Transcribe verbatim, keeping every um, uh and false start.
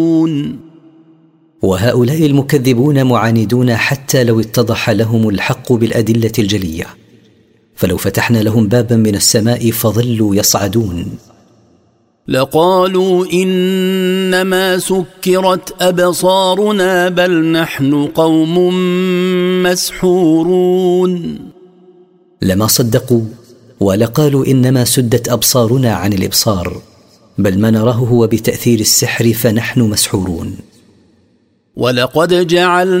وهؤلاء المكذبون معاندون حتى لو اتضح لهم الحق بالأدلة الجلية، فلو فتحنا لهم بابا من السماء فظلوا يصعدون لقالوا إنما سكرت أبصارنا بل نحن قوم مسحورون. لما صدقوا ولقالوا إنما سدت أبصارنا عن الإبصار، بل ما نراه هو بتأثير السحر فنحن مسحورون. ولقد جعلنا